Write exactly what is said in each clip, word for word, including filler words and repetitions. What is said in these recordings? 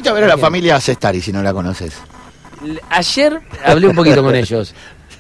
Fuiste a ver a la familia Cestari, si no la conoces. Ayer hablé un poquito con ellos.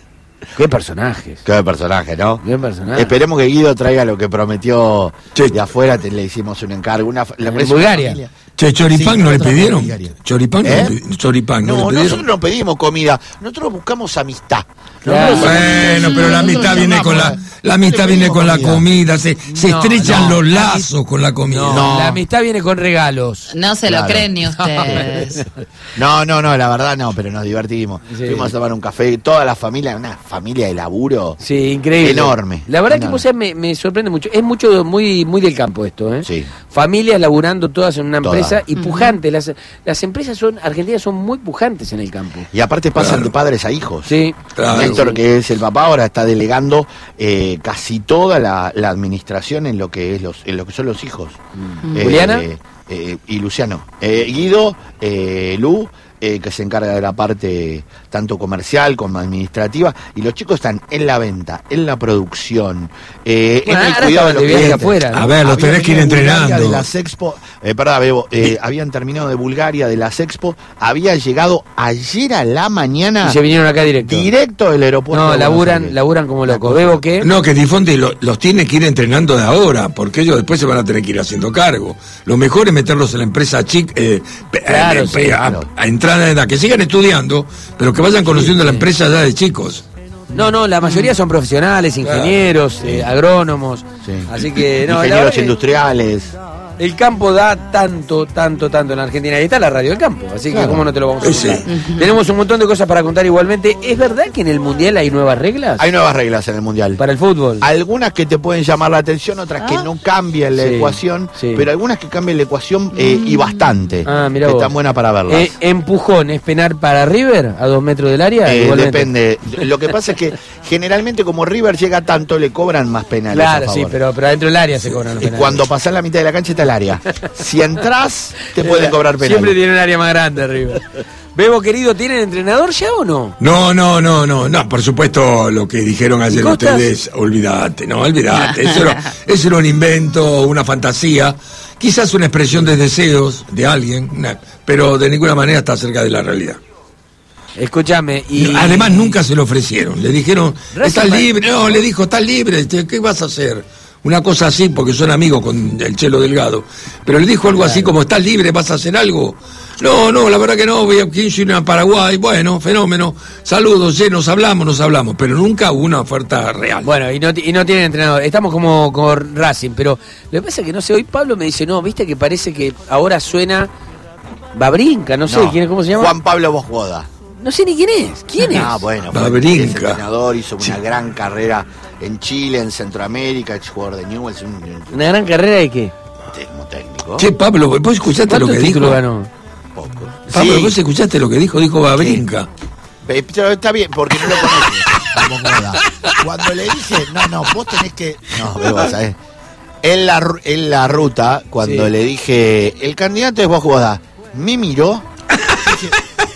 Qué personajes. Qué personaje, ¿no? Qué personaje. Esperemos que Guido traiga lo que prometió Sí. de afuera. Te, le hicimos un encargo. Una, la En Bulgaria. Che, choripán Sí, no le otra pidieron. Bulgaria. Choripán no, ¿Eh? le pidi- choripán no, No, le pidieron. nosotros no pedimos comida. Nosotros buscamos amistad. Claro. Nosotros- Bueno, pero la amistad nosotros viene con la, llamamos, la amistad le viene pedimos con la comida. comida, se, se No, estrechan no. los lazos con la comida. No, No. la amistad viene con regalos. No se Claro. lo creen ni ustedes. No, no, no, la verdad no, pero nos divertimos. Sí. Fuimos a tomar un café, toda la familia, una familia de laburo. Sí, increíble. Enorme. La verdad Enorme. que vos sabés, me, me sorprende mucho. Es mucho muy muy del campo esto, ¿eh? Sí. Familias laburando todas en una Todas. empresa y pujantes. Las, las empresas son argentinas son muy pujantes en el campo. Y aparte pasan Claro. de padres a hijos. Sí. Claro. Néstor, Sí. que es el papá, ahora está delegando eh, casi toda la, la administración en lo que es los, en lo que son los hijos. Mm. ¿Juliana? eh, y Luciano. Eh, Guido, eh, Lu, eh, que se encarga de la parte tanto comercial como administrativa, y los chicos están en la venta, en la producción, eh, Bueno, en el ahora cuidado de estaban los de viaje clientes. afuera, ¿no? A ver, los Habían tenés que ir venido de Bulgaria, entrenando. De las Expo, eh, perdón, Bebo, eh, habían terminado de Bulgaria, de las Expo, había llegado ayer a la mañana Y se vinieron acá directo. directo del aeropuerto. No, de Buenos laburan, Aires. laburan como Una locos. cosa. Bebo, ¿qué? No, que Difonte lo- los tiene que ir entrenando de ahora, porque ellos después se van a tener que ir haciendo cargo. Lo mejor es meterlos en la empresa chic, eh, pe- Claro, eh, sí, pe- a, claro. a entrar en edad, que sigan estudiando, pero que vayan conociendo la empresa ya de chicos. No, no, la mayoría son profesionales, ingenieros, eh, agrónomos. Sí. Así que, no, la verdad Ingenieros que industriales. el campo da tanto, tanto, tanto en Argentina. Ahí está la radio del campo, así que Claro. cómo no te lo vamos a Sí. contar. Tenemos un montón de cosas para contar igualmente. ¿Es verdad que en el Mundial hay nuevas reglas Hay nuevas reglas en el Mundial. para el fútbol? Algunas que te pueden llamar la atención, otras que Ah. no cambian la Sí, ecuación, sí. pero algunas que cambian la ecuación eh, y bastante. Ah, mirá que vos. están buenas para verlas. Eh, ¿Empujón es penar para River a dos metros del área? Eh, Igualmente. depende. Lo que pasa es que generalmente como River llega tanto, le cobran más penales. a Claro, favor. sí, pero, pero adentro del área se cobran los Y penales. cuando pasás la mitad de la cancha está el área. Si entras, te pueden cobrar penales. Siempre tiene un área más grande River. Bebo, querido, ¿tienen entrenador ya o no? No, no, no, no, no, por supuesto lo que dijeron ayer Costas? ustedes, olvídate, no, olvídate, eso era, eso era un invento, una fantasía, quizás una expresión de deseos de alguien, una- pero de ninguna manera está cerca de la realidad. Escúchame. Y... Además nunca se lo ofrecieron, le dijeron, Racing estás va- libre, no, le dijo, estás libre, te- ¿qué vas a hacer? Una cosa así, porque son amigos con el Chelo Delgado, pero le dijo algo así como, estás libre, vas a hacer algo. No, no, la verdad que no, voy a quince ir a Paraguay, bueno, fenómeno, saludos, sí, nos hablamos, nos hablamos, pero nunca hubo una oferta real. Bueno, y no, ti- y no tienen entrenador. Estamos como con Racing, pero lo que pasa es que no sé, hoy Pablo me dice, no, viste que parece que ahora suena Babrinca, no sé, No, ¿quién es, cómo se llama? Juan Pablo Bosgoda. No sé ni quién es. ¿Quién es? Ah, bueno, fue- Babrinca. es entrenador, hizo una gran carrera en Chile, en Centroamérica, ex jugador de Newell's, un, un- ¿Una gran carrera de qué? como técnico. Che, Pablo, ¿vos escuchaste lo ¿Cuántos que dijo? títulos ganó? Poco. Pablo, Sí, ¿vos escuchaste lo que dijo? Dijo Babrinca. eh, pero está bien, porque no lo conoces. a Bosgoda. Cuando le dije, no, no, vos tenés que... No, pero ¿sabes? En la, ru- en la ruta, cuando Sí. le dije, el candidato es Bosgoda, me miró, dije,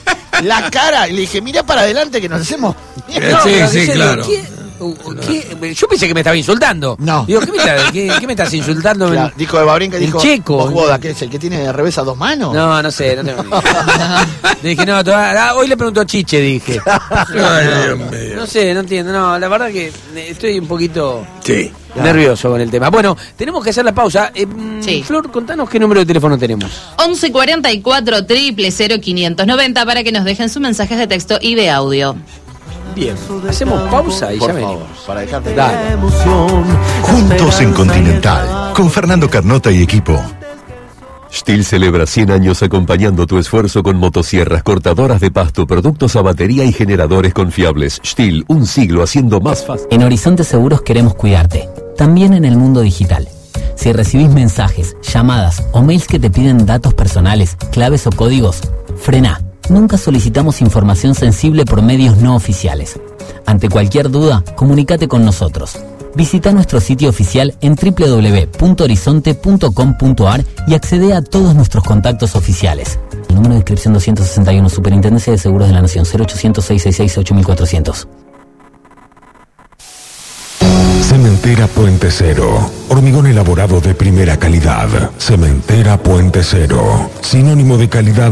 la cara, y le dije, mira para adelante que nos hacemos... Eh, No, sí, pero sí, en serio, claro. ¿qué- uh, qué- Yo pensé que me estaba insultando. No. Digo, ¿qué me, está- qué- qué me estás insultando? Claro, dijo de Babrinca, el dijo, checo. Bosgoda, que es el que tiene de revés a dos manos. No, no sé, no tengo ni idea. Dije, no, toda- ah, hoy le pregunto a Chiche, dije. Ay, Dios mío. No sé, no entiendo, no, la verdad que estoy un poquito Sí. nervioso con el tema. Bueno, tenemos que hacer la pausa. Eh, mm, Sí. Flor, contanos qué número de teléfono tenemos. once cuarenta y cuatro, cero cero cero, quinientos noventa para que nos dejen sus mensajes de texto y de audio. Bien, hacemos pausa y Por ya favor, venimos. para dejarte... Dale. Juntos en Continental, con Fernando Carnota y equipo. Stihl celebra cien años acompañando tu esfuerzo con motosierras, cortadoras de pasto, productos a batería y generadores confiables. Stihl, un siglo haciendo más fácil. En Horizonte Seguros queremos cuidarte, también en el mundo digital. Si recibís mensajes, llamadas o mails que te piden datos personales, claves o códigos, frená. Nunca solicitamos información sensible por medios no oficiales. Ante cualquier duda, comunícate con nosotros. Visita nuestro sitio oficial en doble u doble u doble u punto horizonte punto com punto a r y accede a todos nuestros contactos oficiales. El número de inscripción doscientos sesenta y uno, Superintendencia de Seguros de la Nación, cero ochocientos, seiscientos sesenta y seis, ocho mil cuatrocientos. Cementera Puente Cero. Hormigón elaborado de primera calidad. Cementera Puente Cero. Sinónimo de calidad